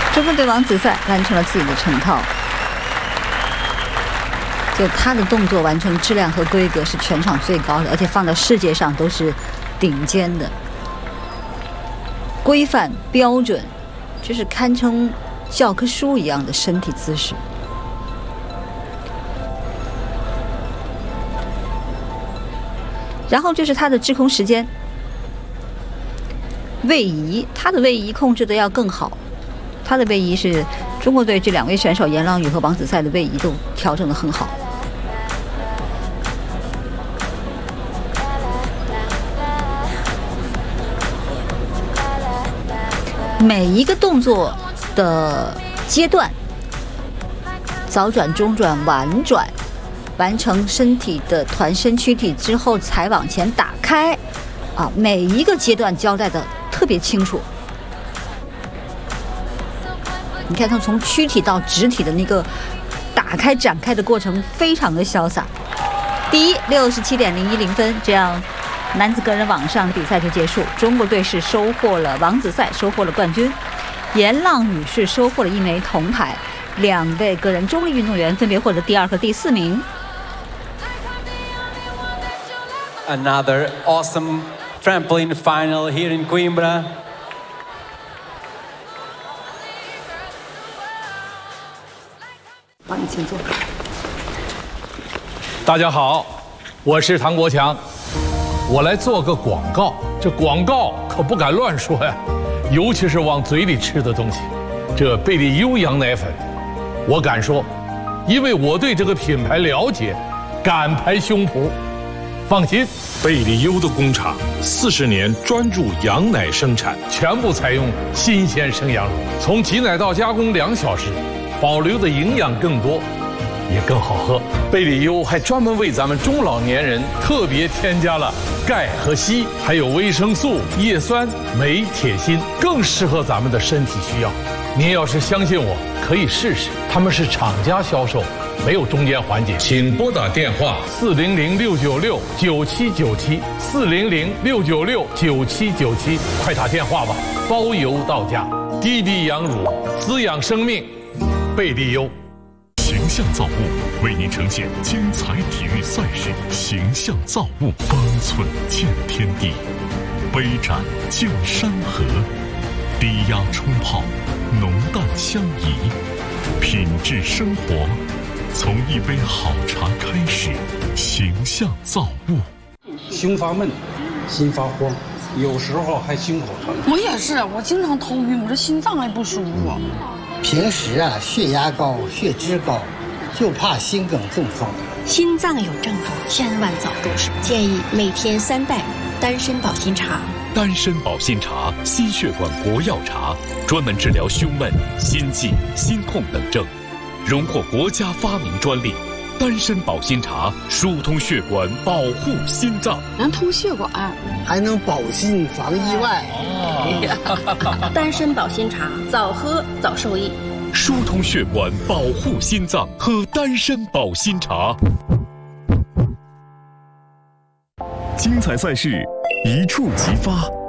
中国队王子赛完成了自己的成套，就他的动作完成质量和规格是全场最高的，而且放到世界上都是顶尖的，规范标准，就是堪称教科书一样的身体姿势。然后就是他的滞空时间，位移，他的位移控制的要更好。他的位移是中国队这2位选手严浪宇和王子赛的位移都调整得很好。每一个动作的阶段，早转、中转、晚转，完成身体的团身躯体之后才往前打开，每一个阶段交代的特别清楚。你看他从躯体到直体的那个打开展开的过程非常的潇洒。第一67.010分，这样男子个人网上的比赛就结束。中国队是收获了王子赛收获了冠军，严浪宇是收获了1枚铜牌，2位个人中立运动员分别获得第2和第4名。 Another awesome trampoline final here in Coimbra. 帮你请坐。 大家好，我是唐国强，我来做个广告。这广告可不敢乱说呀，尤其是往嘴里吃的东西。这贝利优羊奶粉，我敢说，因为我对这个品牌了解，敢拍胸脯。放心， 贝利优的工厂40年专注羊奶生产， 全部采用新鲜生羊乳，从挤奶到加工2小时，保留的营养更多，也更好喝。贝利优还专门为咱们中老年人特别添加了钙和硒，还有维生素、叶酸、镁、铁、锌，更适合咱们的身体需要。您要是相信我，可以试试，他们是厂家销售，没有中间环节。 请拨打电话 400-696-9797，400-696-9797，快打电话吧，包邮到家。滴滴羊乳，滋养生命，贝利优。 形象造物为您呈现精彩体育赛事，形象造物，方寸见天地，杯盏见山河，低压冲泡，浓淡相宜，品质生活从一杯好茶开始。形象造物。 胸发闷，心发慌，有时候还心口疼。 我也是，我经常头晕，我这心脏还不舒服。 平时血压高、血脂高，就怕心梗中风。 心脏有症状，千万早重视。建议每天3袋丹参保心茶。 丹参保心茶，心血管国药茶，专门治疗胸闷、心悸、心痛等症，荣获国家发明专利。丹参保心茶疏通血管，保护心脏， 能通血管， 还能保心防意外。 丹参保心茶，早喝早受益。 疏通血管，保护心脏，喝丹参保心茶。 精彩赛事一触即发。